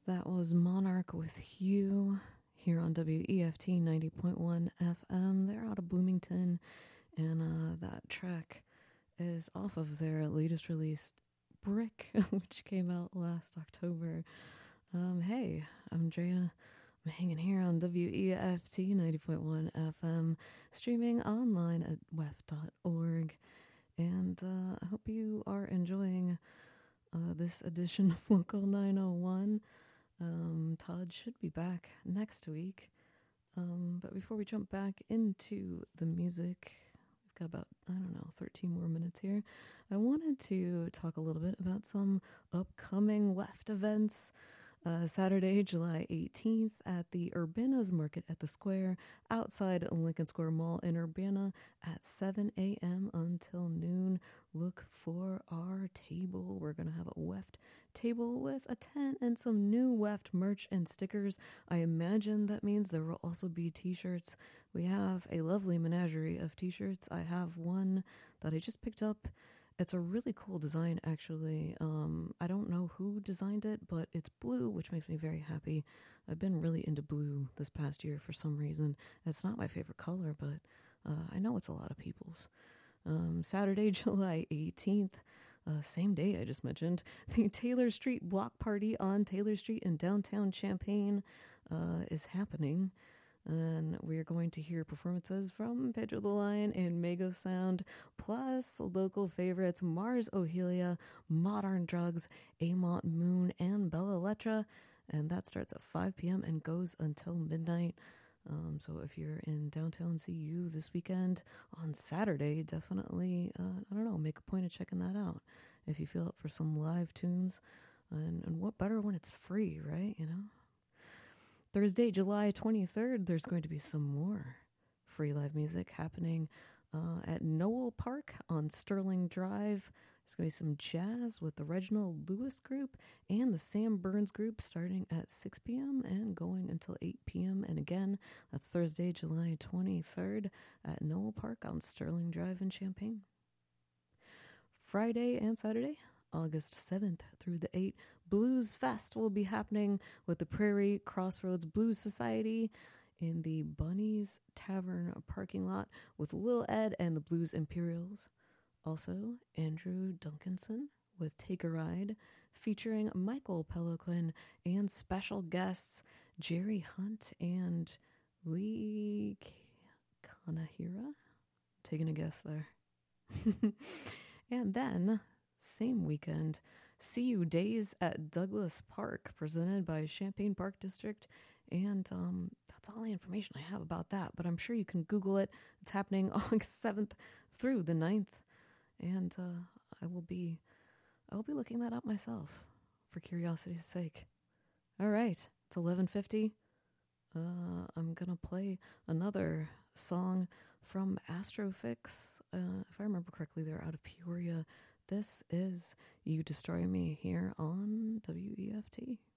That was Monarch with Hugh here on WEFT 90.1 FM. They're out of Bloomington, and that track is off of their latest release, Brick, which came out last October. Hey, I'm Drea. I'm hanging here on WEFT 90.1 FM, streaming online at wef.org. And I hope you are enjoying this edition of Local 901. Todd should be back next week. But before we jump back into the music, we've got about, 13 more minutes here. I wanted to talk a little bit about some upcoming WEFT events. Saturday, July 18th at the Urbanas Market at the Square outside Lincoln Square Mall in Urbana at 7 a.m. until noon. Look for our table. We're going to have a WEFT table with a tent and some new WEFT merch and stickers. I imagine that means there will also be t-shirts. We have a lovely menagerie of t-shirts. I have one that I just picked up. It's a really cool design, actually. I don't know who designed it, but it's blue, which makes me very happy. I've been really into blue this past year for some reason. It's not my favorite color, but I know it's a lot of people's. Saturday, July 18th, same day I just mentioned, the Taylor Street Block Party on Taylor Street in downtown Champaign is happening. And we are going to hear performances from Pedro the Lion and Mago Sound, plus local favorites Mars Ohelia, Modern Drugs, Amont Moon, and Bella Letra. And that starts at 5 p.m. and goes until midnight. So if you're in downtown CU this weekend on Saturday, definitely, make a point of checking that out. If you feel up for some live tunes. And what better when it's free, right? Thursday, July 23rd, there's going to be some more free live music happening at Noel Park on Sterling Drive. There's going to be some jazz with the Reginald Lewis Group and the Sam Burns Group starting at 6 p.m. and going until 8 p.m. And again, that's Thursday, July 23rd at Noel Park on Sterling Drive in Champaign. Friday and Saturday, August 7th through the 8th, Blues Fest will be happening with the Prairie Crossroads Blues Society in the Bunny's Tavern parking lot with Lil Ed and the Blues Imperials. Also, Andrew Duncanson with Take a Ride, featuring Michael Peloquin and special guests Jerry Hunt and Lee Kanahira. Taking a guess there. And then, same weekend, CU Days at Douglas Park, presented by Champaign Park District. And that's all the information I have about that. But I'm sure you can Google it. It's happening August 7th through the 9th. And I will be looking that up myself for curiosity's sake. All right, it's 11:50. I'm going to play another song from Astrofix. If I remember correctly, they're out of Peoria. This is You Destroy Me here on WEFT.